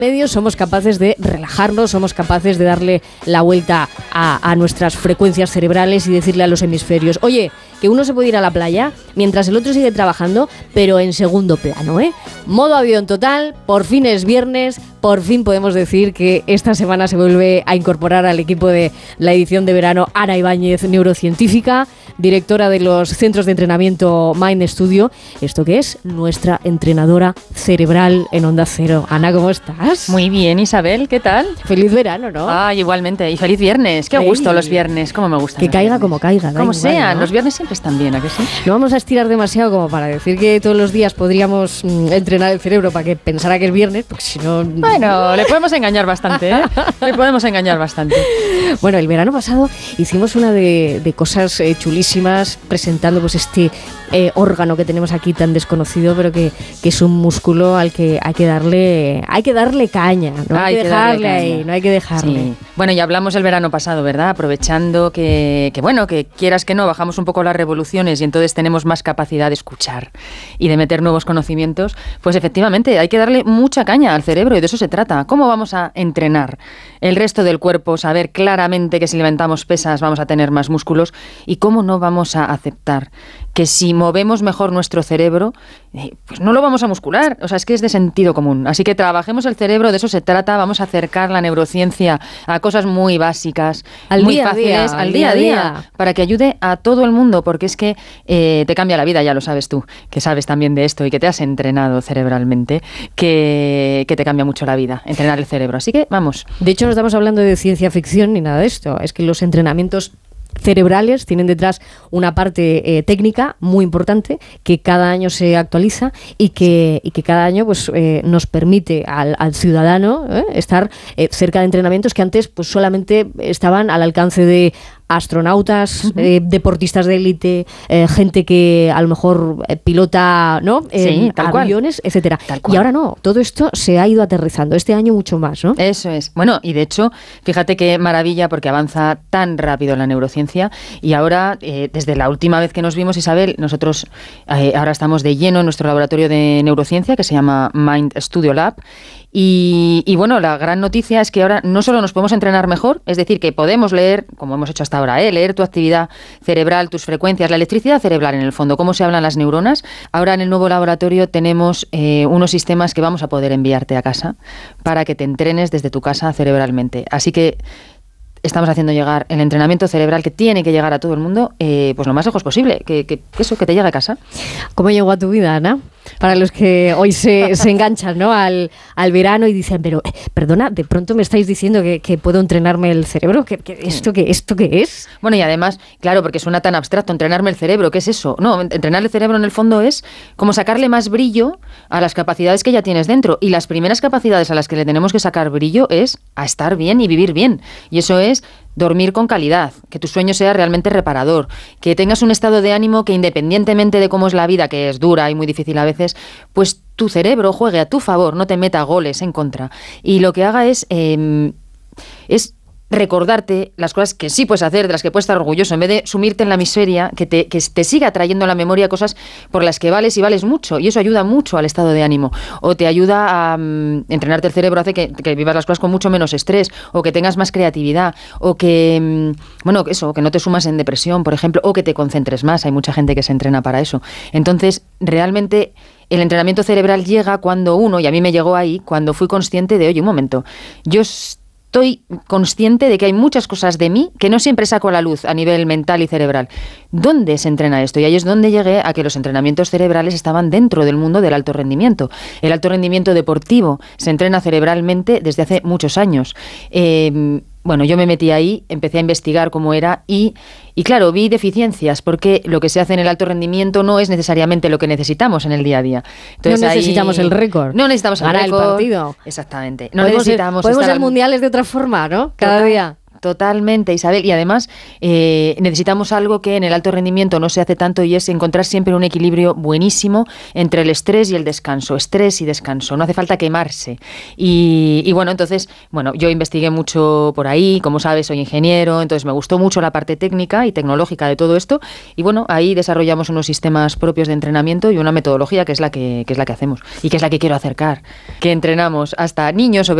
medios somos capaces de relajarnos, somos capaces de darle la vuelta a nuestras frecuencias cerebrales y decirle a los hemisferios, oye, que uno se puede ir a la playa mientras el otro sigue trabajando, pero en segundo plano, ¿eh? Modo avión total, por fin es viernes, por fin podemos decir que esta semana se vuelve a incorporar al equipo de la edición de verano Ana Ibáñez, neurocientífica, directora de los centros de entrenamiento Mind Studio. ¿Esto qué es? Nuestra entrenadora cerebral en Onda Cero. Ana, ¿cómo estás? Muy bien, Isabel, ¿qué tal? Feliz verano, ¿no? Ay, igualmente, y feliz viernes. Qué gusto los viernes, cómo me gustan. Que caiga como caiga. Como sea, ¿no? Los viernes siempre están bien, ¿a que sí? No vamos a estirar demasiado como para decir que todos los días podríamos entrenar el cerebro para que pensara que es viernes, porque si no... Bueno, le podemos engañar bastante, ¿eh? Le podemos engañar bastante. Bueno, el verano pasado hicimos una de cosas chulísimas, presentando pues este órgano que tenemos aquí tan desconocido, pero que es un músculo al que hay que darle caña, no hay que dejarle ahí, no hay que dejarle. Sí. Bueno, ya hablamos el verano pasado, ¿verdad? Aprovechando que quieras que no, bajamos un poco las revoluciones y entonces tenemos más capacidad de escuchar y de meter nuevos conocimientos, pues efectivamente hay que darle mucha caña al cerebro y de eso se trata. ¿Cómo vamos a entrenar el resto del cuerpo? Saber claramente que si levantamos pesas vamos a tener más músculos y cómo no vamos a aceptar que si movemos mejor nuestro cerebro, pues no lo vamos a muscular. O sea, es que es de sentido común. Así que trabajemos el cerebro, de eso se trata. Vamos a acercar la neurociencia a cosas muy básicas, muy fáciles, al día a día, para que ayude a todo el mundo, porque es que te cambia la vida, ya lo sabes tú, que sabes también de esto y que te has entrenado cerebralmente, que te cambia mucho la vida, entrenar el cerebro. Así que vamos. De hecho, no estamos hablando de ciencia ficción ni nada de esto. Es que los entrenamientos cerebrales tienen detrás una parte técnica muy importante que cada año se actualiza y que cada año pues nos permite al ciudadano estar cerca de entrenamientos que antes pues solamente estaban al alcance de astronautas, deportistas de élite, gente que a lo mejor pilota, ¿no? Aviones, etcétera. Y ahora no, todo esto se ha ido aterrizando. Este año mucho más, ¿no? Eso es. Bueno, y de hecho, fíjate qué maravilla porque avanza tan rápido la neurociencia y ahora, desde la última vez que nos vimos, Isabel, nosotros ahora estamos de lleno en nuestro laboratorio de neurociencia que se llama Mind Studio Lab. Y bueno, la gran noticia es que ahora no solo nos podemos entrenar mejor, es decir, que podemos leer, como hemos hecho hasta ahora, leer tu actividad cerebral, tus frecuencias, la electricidad cerebral en el fondo, cómo se hablan las neuronas. Ahora en el nuevo laboratorio tenemos unos sistemas que vamos a poder enviarte a casa para que te entrenes desde tu casa cerebralmente. Así que estamos haciendo llegar el entrenamiento cerebral que tiene que llegar a todo el mundo, pues lo más lejos posible, que te llegue a casa. ¿Cómo llegó a tu vida, Ana? Para los que hoy se enganchan, ¿no? al verano y dicen, pero perdona, de pronto me estáis diciendo que puedo entrenarme el cerebro, ¿esto qué es? Bueno, y además, claro, porque suena tan abstracto, entrenarme el cerebro, ¿qué es eso? No, entrenar el cerebro en el fondo es como sacarle más brillo a las capacidades que ya tienes dentro, y las primeras capacidades a las que le tenemos que sacar brillo es a estar bien y vivir bien, y eso es dormir con calidad, que tu sueño sea realmente reparador, que tengas un estado de ánimo que independientemente de cómo es la vida, que es dura y muy difícil a veces, pues tu cerebro juegue a tu favor, no te meta goles en contra. Y lo que haga es recordarte las cosas que sí puedes hacer, de las que puedes estar orgulloso, en vez de sumirte en la miseria, que te siga trayendo a la memoria cosas por las que vales y vales mucho, y eso ayuda mucho al estado de ánimo, o te ayuda a entrenarte el cerebro, hace que vivas las cosas con mucho menos estrés, o que tengas más creatividad, o que, que no te sumas en depresión, por ejemplo, o que te concentres más. Hay mucha gente que se entrena para eso. Entonces, realmente el entrenamiento cerebral llega cuando uno, y a mí me llegó ahí, cuando fui consciente de, oye, un momento, yo estoy consciente de que hay muchas cosas de mí que no siempre saco a la luz a nivel mental y cerebral. ¿Dónde se entrena esto? Y ahí es donde llegué a que los entrenamientos cerebrales estaban dentro del mundo del alto rendimiento. El alto rendimiento deportivo se entrena cerebralmente desde hace muchos años. Bueno, yo me metí ahí, empecé a investigar cómo era y claro, vi deficiencias, porque lo que se hace en el alto rendimiento no es necesariamente lo que necesitamos en el día a día. Entonces, no necesitamos el récord. No necesitamos ganar el partido. Exactamente. No necesitamos podemos ser mundiales de otra forma, ¿no? Cada día. Totalmente, Isabel. Y además necesitamos algo que en el alto rendimiento no se hace tanto, y es encontrar siempre un equilibrio buenísimo entre el estrés y el descanso. Estrés y descanso. No hace falta quemarse. Y bueno, entonces, yo investigué mucho por ahí. Como sabes, soy ingeniero, entonces me gustó mucho la parte técnica y tecnológica de todo esto. Y bueno, ahí desarrollamos unos sistemas propios de entrenamiento y una metodología que es la que hacemos y que es la que quiero acercar. Que entrenamos hasta niños